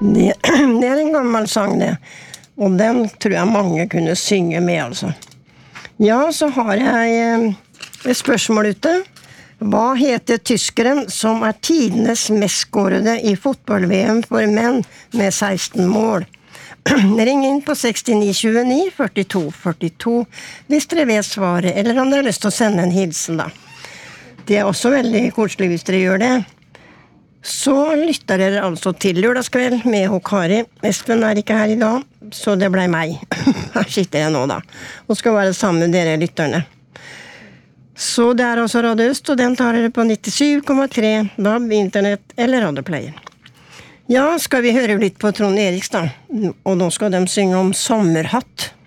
Det är en gammal sång det. Och den tror jag många kunde synge med alltså. Ja, så har jag ett spørsmål ute. Vad heter tyskeren som är tidenes mest skårede i fotboll-VM för män med 16 mål? Ring in på 69 29 42 42 hvis dere vet svaret, eller om dere har lyst til å sende en hilsen da. Det er også veldig koselig hvis dere gjør det. Så lytter dere altså til lørdagskveld med Kari. Espen er ikke her i dag, så det ble meg. Her sitter jeg nå da, og skal være sammen med dere lytterne. Så det er altså Radio Øst, og den tar dere på 97,3 DAB, internett eller radioplayer. Ja, skal vi høre litt på Trond Eriks da? Og nå skal de synge om sommerhatt.